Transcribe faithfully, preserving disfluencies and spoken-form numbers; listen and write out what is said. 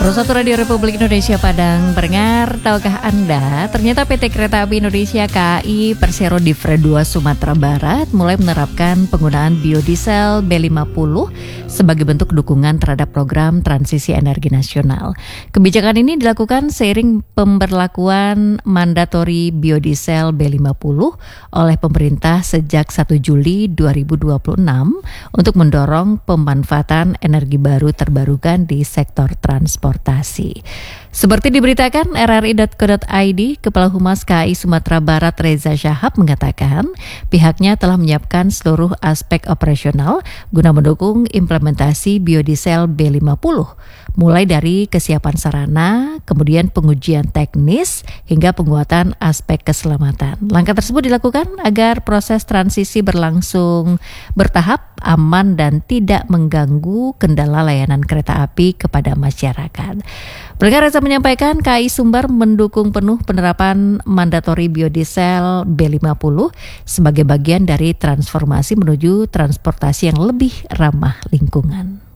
Satu Radio Republik Indonesia Padang pendengar, tahukah Anda ternyata P T Kereta Api Indonesia K A I Persero Divre dua Sumatera Barat mulai menerapkan penggunaan biodiesel B lima puluh sebagai bentuk dukungan terhadap program transisi energi nasional. Kebijakan ini dilakukan seiring pemberlakuan mandatori biodiesel B lima puluh oleh pemerintah sejak satu Juli dua ribu dua puluh enam untuk mendorong pemanfaatan energi baru terbarukan di sektor transportasi. Seperti diberitakan R R I dot co dot I D, Kepala Humas K A I Sumatera Barat Reza Shahab mengatakan pihaknya telah menyiapkan seluruh aspek operasional guna mendukung implementasi biodiesel B lima puluh, mulai dari kesiapan sarana, kemudian pengujian teknis, hingga penguatan aspek keselamatan. Langkah tersebut dilakukan agar proses transisi berlangsung bertahap, aman, dan tidak mengganggu kendala layanan kereta api kepada masyarakat. Pendengar, Reza menyampaikan K A I Sumbar mendukung penuh penerapan mandatori biodiesel B lima puluh sebagai bagian dari transformasi menuju transportasi yang lebih ramah lingkungan.